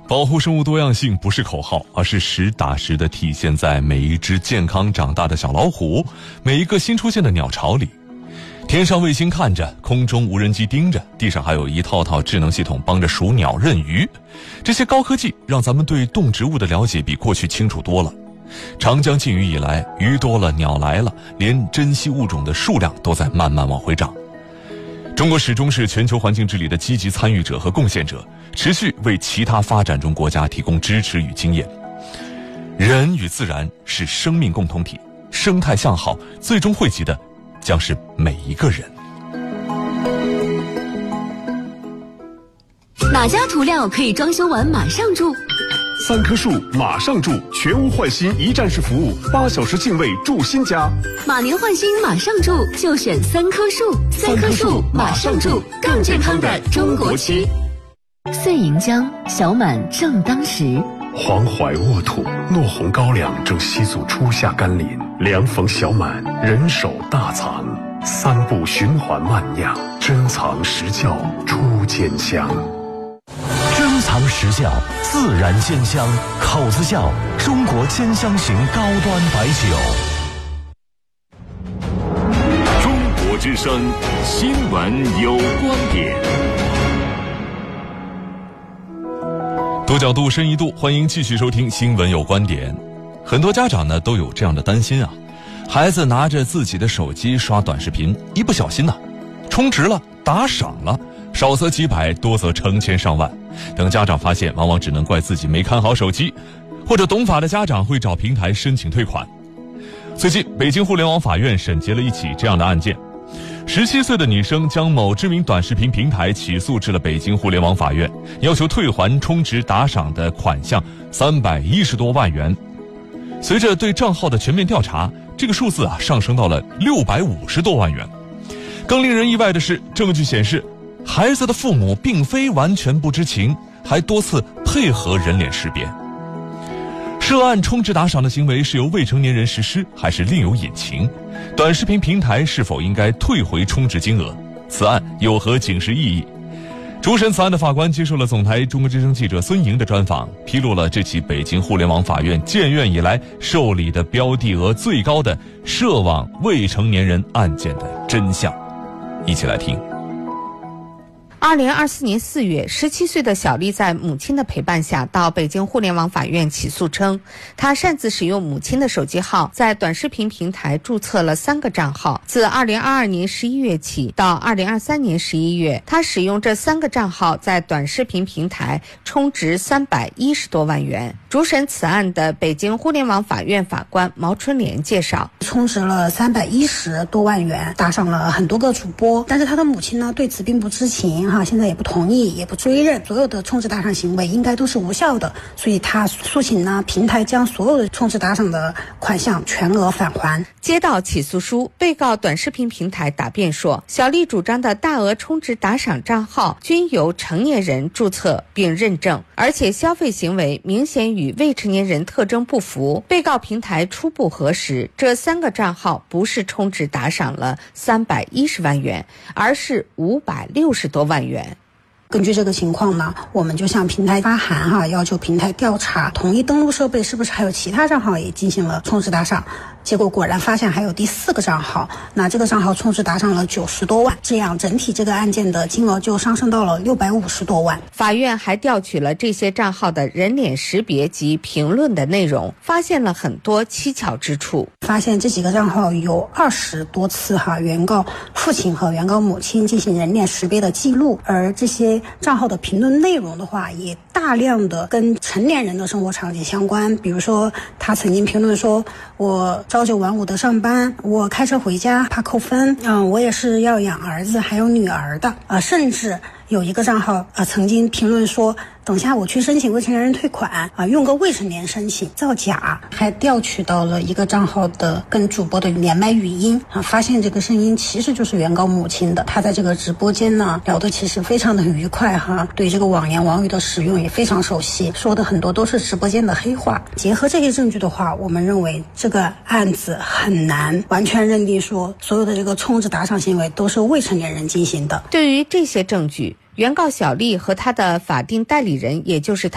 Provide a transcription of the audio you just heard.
保护生物多样性不是口号，而是实打实的体现在每一只健康长大的小老虎，每一个新出现的鸟巢里。天上卫星看着，空中无人机盯着，地上还有一套套智能系统帮着数鸟认鱼。这些高科技让咱们对动植物的了解比过去清楚多了。长江禁渔以来，鱼多了，鸟来了，连珍稀物种的数量都在慢慢往回涨。中国始终是全球环境治理的积极参与者和贡献者，持续为其他发展中国家提供支持与经验。人与自然是生命共同体，生态向好最终惠及的将是每一个人。 哪家涂料可以装修完马上住 ？3棵树马上住，全屋换新一站式服务，8小时净位住新家。 马年换新马上住，就选3棵树。3棵树马上住，更健康的中国区。岁盈江，小满正当时。 黄淮沃土，糯红高粱正吸足初夏甘霖。凉逢小满，人手大藏，3步循环慢酿，珍藏实窖出坚香。 珍藏实窖，自然鲜香，口子窖，中国坚香型高端白酒。 中国之声，新闻有观点。 多角度深一度，欢迎继续收听新闻有观点。很多家长呢都有这样的担心啊，孩子拿着自己的手机刷短视频，一不小心呢充值了，打赏了，少则几百，多则成千上万。等家长发现，往往只能怪自己没看好手机，或者懂法的家长会找平台申请退款。最近北京互联网法院审结了一起这样的案件，17岁的女生将某知名短视频平台起诉至了北京互联网法院，要求退还充值打赏的款项310多万元。随着对账号的全面调查，这个数字上升到了650多万元。更令人意外的是，证据显示孩子的父母并非完全不知情，还多次配合人脸识别。涉案充值打赏的行为是由未成年人实施，还是另有隐情？短视频平台是否应该退回充值金额？此案有何警示意义？主审此案的法官接受了总台中国之声记者孙莹的专访，披露了这起北京互联网法院建院以来受理的标的额最高的涉网未成年人案件的真相。一起来听。 2024年4月，17岁的小丽在母亲的陪伴下到北京互联网法院起诉称，她擅自使用母亲的手机号，在短视频平台注册了3个账号。自2022年11月起到2023年11月，她使用这3个账号在短视频平台充值310多万元。主审此案的北京互联网法院法官毛春莲介绍， 充值了310多万元，打赏了很多个主播，但是他的母亲呢对此并不知情现在也不同意，也不追认，所有的充值打赏行为应该都是无效的，所以他诉请呢平台将所有的充值打赏的款项全额返还。 接到起诉书，被告短视频平台答辩说，小丽主张的大额充值打赏账号均由成年人注册并认证，而且消费行为明显与未成年人特征不符。被告平台初步核实，这3个账号不是充值打赏了310万元，而是560多万元。 根据这个情况呢，我们就向平台发函要求平台调查同一登录设备是不是还有其他账号也进行了充值打赏。结果果然发现还有第4个账号，那这个账号充值打赏了90多万，这样整体这个案件的金额就上升到了650多万。 法院还调取了这些账号的人脸识别及评论的内容，发现了很多蹊跷之处。 发现这几个账号有20多次原告父亲和原告母亲进行人脸识别的记录，而这些账号的评论内容的话，也大量的跟成年人的生活场景相关。比如说他曾经评论说，我朝9晚5的上班，我开车回家怕扣分，我也是要养儿子还有女儿的甚至有一个账号曾经评论说，等下我去申请未成年人退款用个未成年申请，造假。还调取到了一个账号的跟主播的连麦语音发现这个声音其实就是原告母亲的。他在这个直播间呢聊得其实非常的愉快对这个网言网语的使用也非常熟悉，说的很多都是直播间的黑话。结合这些证据的话，我们认为这个案子很难完全认定说所有的这个充值打赏行为都是未成年人进行的。 对于这些证据，原告小丽和她的法定代理人，也就是